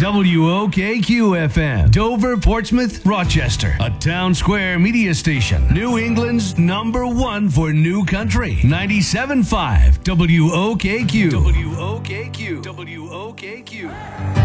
WOKQ-FM, Dover, Portsmouth, Rochester. A Town Square media station. New England's #1 for new country. 97.5 WOKQ. WOKQ. WOKQ.